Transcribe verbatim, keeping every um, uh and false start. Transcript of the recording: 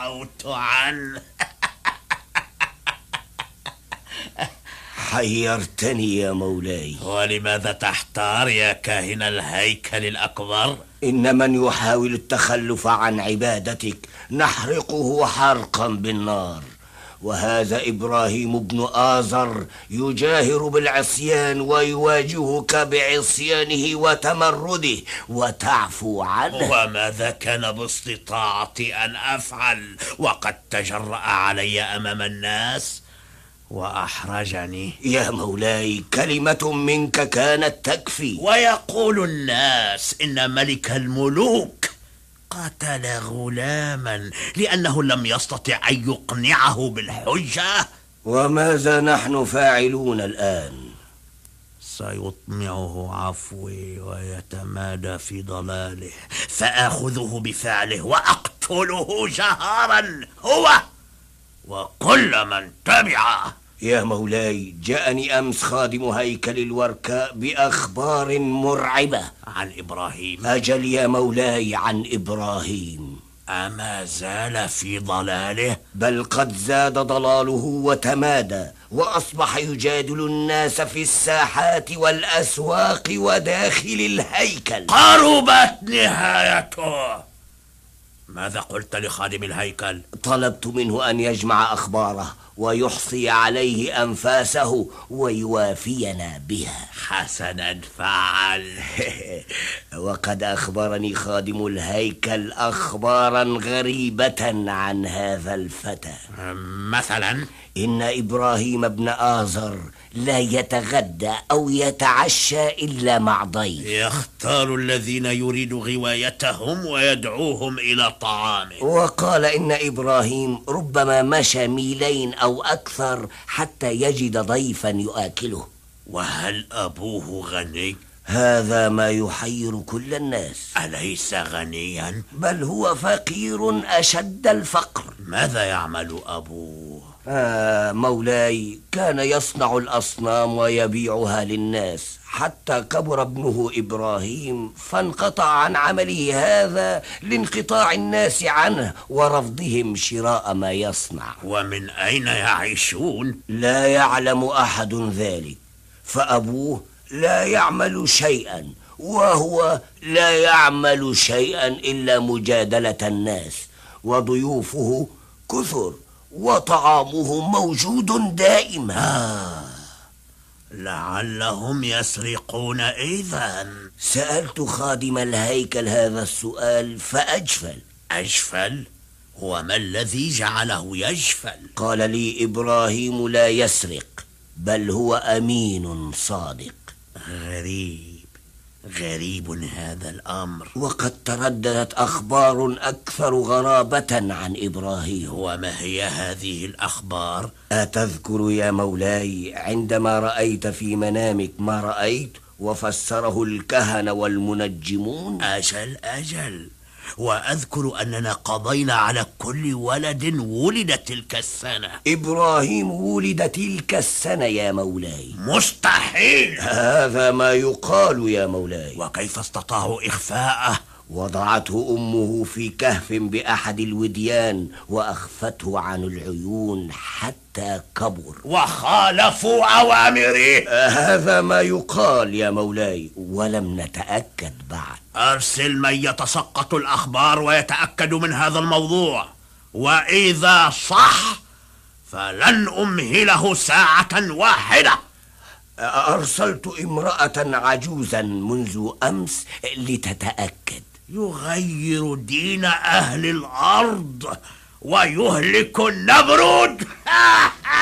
تراءوت عنه. حيرتني يا مولاي. ولماذا تحتار يا كاهن الهيكل الأكبر؟ إن من يحاول التخلف عن عبادتك نحرقه حرقا بالنار، وهذا إبراهيم بن آزر يجاهر بالعصيان ويواجهك بعصيانه وتمرده وتعفو عنه. وماذا كان باستطاعتي أن أفعل وقد تجرأ علي أمام الناس وأحرجني؟ يا مولاي كلمة منك كانت تكفي. ويقول الناس إن ملك الملوك قتل غلاما لأنه لم يستطع أن يقنعه بالحجة. وماذا نحن فاعلون الآن؟ سيطمعه عفوي ويتمادى في ضلاله، فآخذه بفعله وأقتله جهارا هو وكل من تبعه. يا مولاي جاءني أمس خادم هيكل الوركاء بأخبار مرعبة عن إبراهيم. أجل يا مولاي عن إبراهيم. أما زال في ضلاله؟ بل قد زاد ضلاله وتمادى، وأصبح يجادل الناس في الساحات والأسواق وداخل الهيكل. قربت نهايته. ماذا قلت لخادم الهيكل؟ طلبت منه أن يجمع أخباره ويحصي عليه أنفاسه ويوافينا بها. حسنا فعل. وقد أخبرني خادم الهيكل أخبارا غريبة عن هذا الفتى. مثلا؟ إن إبراهيم بن آزر لا يتغدى أو يتعشى إلا مع ضيف. يختار الذين يريد غوايتهم ويدعوهم إلى طعامه. وقال إن إبراهيم ربما مشى ميلين أو أكثر حتى يجد ضيفا يؤكله. وهل أبوه غني؟ هذا ما يحير كل الناس. أليس غنيا؟ بل هو فقير أشد الفقر. ماذا يعمل أبوه؟ آه مولاي كان يصنع الأصنام ويبيعها للناس، حتى كبر ابنه إبراهيم فانقطع عن عمله هذا لانقطاع الناس عنه ورفضهم شراء ما يصنع. ومن أين يعيشون؟ لا يعلم أحد ذلك، فأبوه لا يعمل شيئا وهو لا يعمل شيئا إلا مجادلة الناس، وضيوفه كثر وطعامه موجود دائما. آه لعلهم يسرقون إذن. سألت خادم الهيكل هذا السؤال فأجفل. أجفل؟ وما الذي جعله يجفل؟ قال لي إبراهيم لا يسرق، بل هو أمين صادق. غريب غريب هذا الأمر. وقد ترددت أخبار أكثر غرابة عن إبراهيم. وما هي هذه الأخبار؟ أتذكر يا مولاي عندما رأيت في منامك ما رأيت وفسره الكهنة والمنجمون؟ أجل أجل، وأذكر أننا قضينا على كل ولد ولد تلك السنة. إبراهيم ولد تلك السنة يا مولاي. مستحيل. هذا ما يقال يا مولاي. وكيف استطاعوا إخفاءه؟ وضعته أمه في كهف بأحد الوديان وأخفته عن العيون حتى كبر. وخالفوا أوامره. هذا ما يقال يا مولاي، ولم نتأكد بعد. أرسل من يتسقط الأخبار ويتأكد من هذا الموضوع، وإذا صح فلن أمهله ساعة واحدة. أرسلت امرأة عجوزا منذ أمس لتتأكد. يغير دين أهل الأرض ويهلك النمرود.